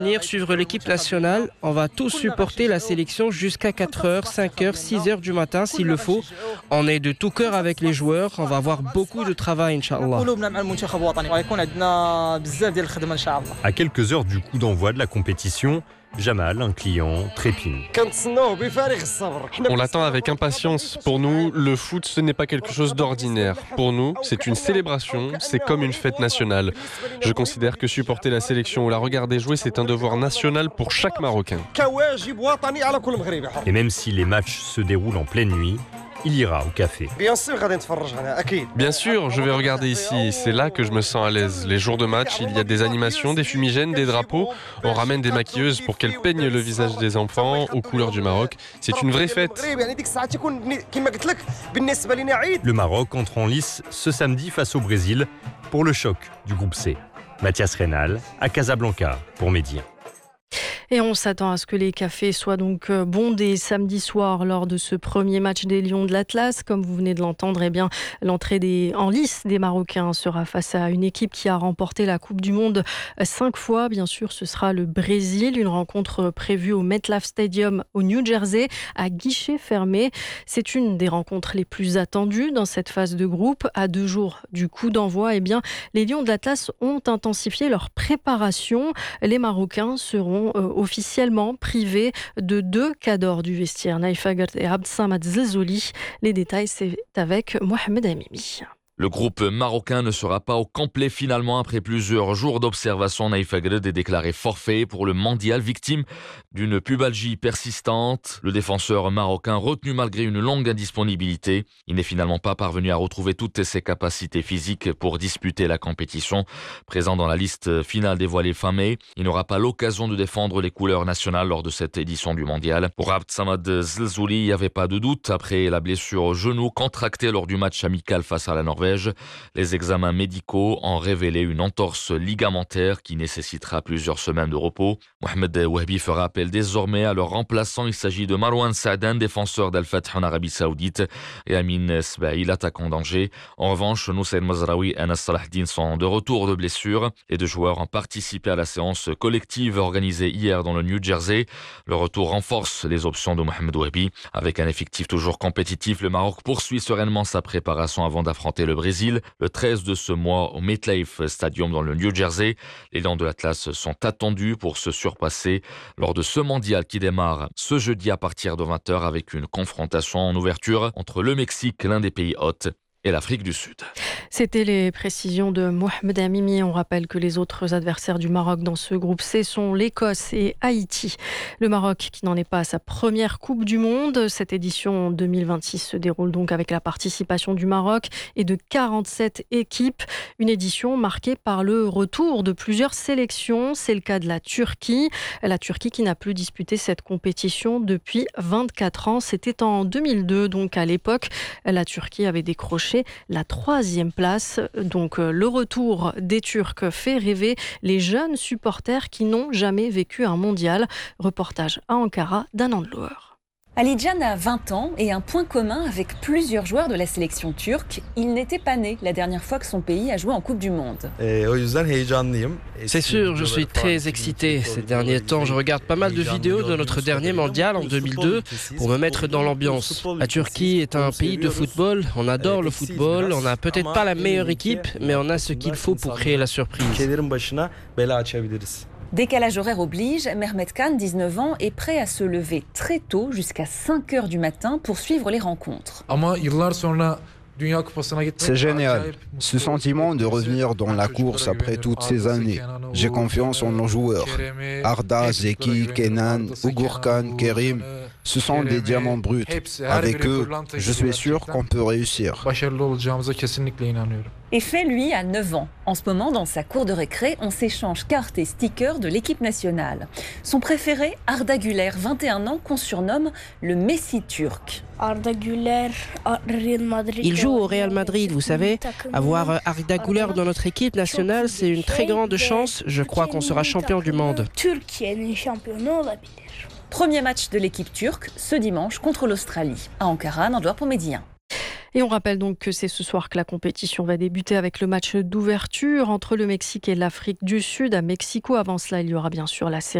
Venir suivre l'équipe nationale, on va tous supporter la sélection jusqu'à 4h, 5h, 6h du matin s'il le faut. On est de tout cœur avec les joueurs, on va avoir beaucoup de travail, Inch'Allah. À quelques heures du coup d'envoi de la compétition, Jamal, un client, trépigne. On l'attend avec impatience. Pour nous, le foot, ce n'est pas quelque chose d'ordinaire. Pour nous, c'est une célébration, c'est comme une fête nationale. Je considère que supporter la sélection ou la regarder jouer, c'est un devoir national pour chaque Marocain. Et même si les matchs se déroulent en pleine nuit, il ira au café. Bien sûr, je vais regarder ici. C'est là que je me sens à l'aise. Les jours de match, il y a des animations, des fumigènes, des drapeaux. On ramène des maquilleuses pour qu'elles peignent le visage des enfants aux couleurs du Maroc. C'est une vraie fête. Le Maroc entre en lice ce samedi face au Brésil pour le choc du groupe C. Mathias Reynal à Casablanca pour Média. Et on s'attend à ce que les cafés soient donc bondés samedi soir lors de ce premier match des Lions de l'Atlas. Comme vous venez de l'entendre, eh bien, l'entrée en lice des Marocains sera face à une équipe qui a remporté la Coupe du Monde 5 fois. Bien sûr, ce sera le Brésil. Une rencontre prévue au MetLife Stadium au New Jersey à guichet fermé. C'est une des rencontres les plus attendues dans cette phase de groupe. À 2 jours du coup d'envoi, eh bien, les Lions de l'Atlas ont intensifié leur préparation. Les Marocains seront officiellement privé de 2 cadors du vestiaire, Naïf Agart et Abdsamad Zelzouli. Les détails, c'est avec Mohamed Amimi. Le groupe marocain ne sera pas au complet finalement après plusieurs jours d'observation. Naïf Agred est déclaré forfait pour le mondial, victime d'une pubalgie persistante. Le défenseur marocain retenu malgré une longue indisponibilité. Il n'est finalement pas parvenu à retrouver toutes ses capacités physiques pour disputer la compétition. Présent dans la liste finale dévoilée fin mai, il n'aura pas l'occasion de défendre les couleurs nationales lors de cette édition du mondial. Pour Abdsamad Zelzouli, il n'y avait pas de doute après la blessure au genou contractée lors du match amical face à la Norvège. Les examens médicaux ont révélé une entorse ligamentaire qui nécessitera plusieurs semaines de repos. Mohamed Wahbi fera appel désormais à leur remplaçant. Il s'agit de Marwan Saadan, défenseur d'Al-Fatih en Arabie Saoudite, et Amin Sbaïl, attaquant d'Angers. En revanche, Nusayr Mazraoui et Anas Salahdine sont de retour de blessure. Les 2 joueurs ont participé à la séance collective organisée hier dans le New Jersey. Le retour renforce les options de Mohamed Wahbi. Avec un effectif toujours compétitif, le Maroc poursuit sereinement sa préparation avant d'affronter le Brésil le 13 de ce mois au MetLife Stadium dans le New Jersey. Les Lions de l'Atlas sont attendus pour se surpasser lors de ce mondial qui démarre ce jeudi à partir de 20h avec une confrontation en ouverture entre le Mexique, l'un des pays hôtes, et l'Afrique du Sud. C'était les précisions de Mohamed Amimi. On rappelle que les autres adversaires du Maroc dans ce groupe C sont l'Écosse et Haïti. Le Maroc qui n'en est pas à sa première Coupe du Monde. Cette édition 2026 se déroule donc avec la participation du Maroc et de 47 équipes. Une édition marquée par le retour de plusieurs sélections. C'est le cas de la Turquie. La Turquie qui n'a plus disputé cette compétition depuis 24 ans. C'était en 2002. Donc à l'époque, la Turquie avait décroché la 3e place. Donc le retour des Turcs fait rêver les jeunes supporters qui n'ont jamais vécu un mondial. Reportage à Ankara d'Anand Loer. Alican a 20 ans et un point commun avec plusieurs joueurs de la sélection turque. Il n'était pas né la dernière fois que son pays a joué en Coupe du Monde. C'est sûr, je suis très excité. Ces derniers temps, je regarde pas mal de vidéos de notre dernier mondial en 2002 pour me mettre dans l'ambiance. La Turquie est un pays de football, on adore le football, on n'a peut-être pas la meilleure équipe, mais on a ce qu'il faut pour créer la surprise. Décalage horaire oblige, Mehmet Khan, 19 ans, est prêt à se lever très tôt, jusqu'à 5h du matin, pour suivre les rencontres. C'est génial, ce sentiment de revenir dans la course après toutes ces années. J'ai confiance en nos joueurs. Arda, Zeki, Kenan, Ugurkan, Kerim, ce sont des diamants bruts. Avec eux, je suis sûr qu'on peut réussir. Et fait, lui, a 9 ans. En ce moment, dans sa cour de récré, on s'échange cartes et stickers de l'équipe nationale. Son préféré, Arda Güler, 21 ans, qu'on surnomme le Messi turc. Il joue au Real Madrid, vous savez. Avoir Arda Güler dans notre équipe nationale, c'est une très grande chance. Je crois qu'on sera champion du monde. Premier match de l'équipe turque, ce dimanche, contre l'Australie. À Ankara, Nandour pour Média. Et on rappelle donc que c'est ce soir que la compétition va débuter avec le match d'ouverture entre le Mexique et l'Afrique du Sud à Mexico. Avant cela, il y aura bien sûr la série